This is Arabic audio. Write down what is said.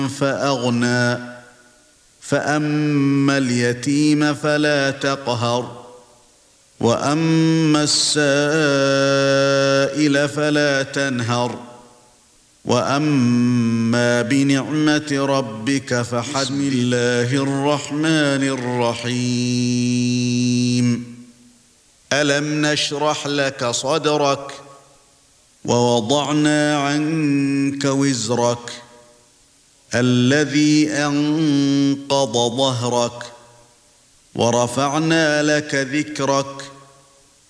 فأغنى فأما اليتيم فلا تقهر وأما السائل فلا تنهر وأما بنعمة ربك فحدث. بسم الله الرحمن الرحيم. ألم نشرح لك صدرك ووضعنا عنك وزرك الذي أنقض ظهرك ورفعنا لك ذكرك